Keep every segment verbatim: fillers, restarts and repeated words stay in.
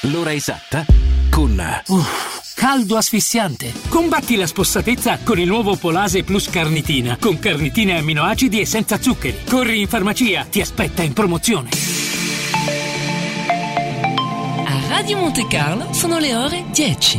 L'ora esatta con Uff, caldo asfissiante. Combatti la spossatezza con il nuovo Polase Plus Carnitina, con carnitina e amminoacidi e senza zuccheri. Corri in farmacia, ti aspetta in promozione. A Radio Monte Carlo sono le ore dieci.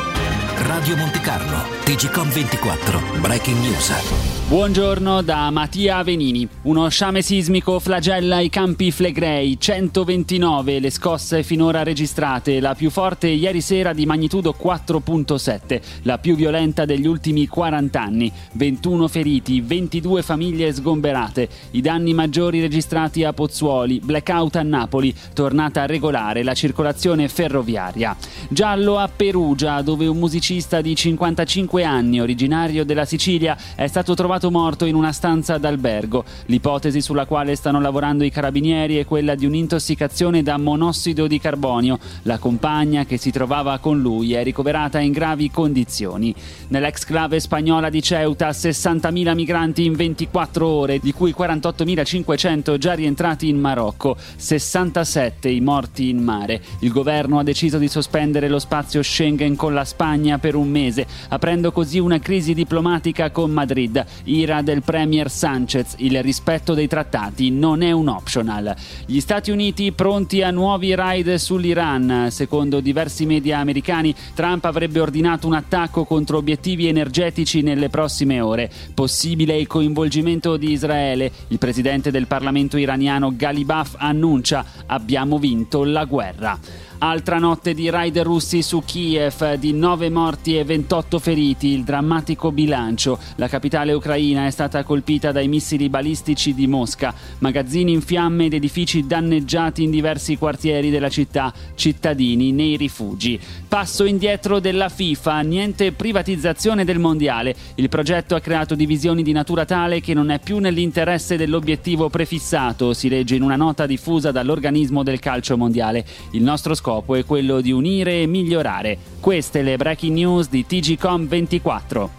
Radio Monte Carlo, T G Com ventiquattro, Breaking News. Buongiorno da Mattia Venini. Uno sciame sismico flagella i Campi Flegrei, centoventinove le scosse finora registrate, la più forte ieri sera di magnitudo quattro virgola sette, la più violenta degli ultimi quaranta anni, ventuno feriti, ventidue famiglie sgomberate, i danni maggiori registrati a Pozzuoli, blackout a Napoli, tornata regolare la circolazione ferroviaria. Giallo a Perugia, dove un musicista di cinquantacinque anni, originario della Sicilia, è stato trovato morto in una stanza d'albergo. L'ipotesi sulla quale stanno lavorando i carabinieri è quella di un'intossicazione da monossido di carbonio. La compagna che si trovava con lui è ricoverata in gravi condizioni. Nell'exclave spagnola di Ceuta, sessantamila migranti in ventiquattro ore, di cui quarantottomilacinquecento già rientrati in Marocco, sessantasette i morti in mare. Il governo ha deciso di sospendere lo spazio Schengen con la Spagna per un mese, aprendo così una crisi diplomatica con Madrid. Ira del premier Sanchez, il rispetto dei trattati non è un optional. Gli Stati Uniti pronti a nuovi raid sull'Iran. Secondo diversi media americani, Trump avrebbe ordinato un attacco contro obiettivi energetici nelle prossime ore. Possibile il coinvolgimento di Israele. Il presidente del Parlamento iraniano Ghalibaf annuncia: abbiamo vinto la guerra. Altra notte di raid russi su Kiev, di nove morti e ventotto feriti, il drammatico bilancio. La capitale ucraina è stata colpita dai missili balistici di Mosca, magazzini in fiamme ed edifici danneggiati in diversi quartieri della città, cittadini nei rifugi. Passo indietro della FIFA, niente privatizzazione del mondiale. Il progetto ha creato divisioni di natura tale che non è più nell'interesse dell'obiettivo prefissato, si legge in una nota diffusa dall'organismo del calcio mondiale. Il nostro scopo è quello di unire e migliorare. Queste le breaking news di T G Com ventiquattro.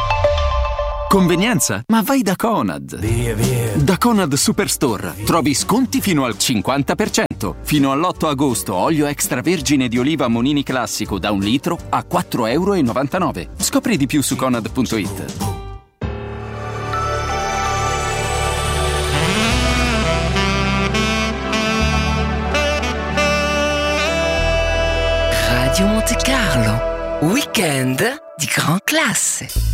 Convenienza? Ma vai da Conad! Via, via. Da Conad Superstore trovi sconti fino al cinquanta per cento. Fino all'otto agosto olio extravergine di oliva Monini Classico da un litro a quattro virgola novantanove euro. Scopri di più su conad punto it. Radio Monte Carlo, weekend di gran classe.